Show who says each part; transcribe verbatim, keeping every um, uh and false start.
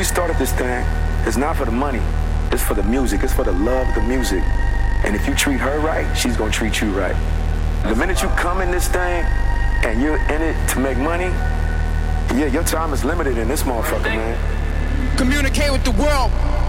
Speaker 1: we started this thing, it's not for the money. It's for the music. It's for the love of the music. And if you treat her right, she's gonna treat you right. The minute you come in this thing and you're in it to make money, yeah, your time is limited in this motherfucker, man.
Speaker 2: Communicate with the world.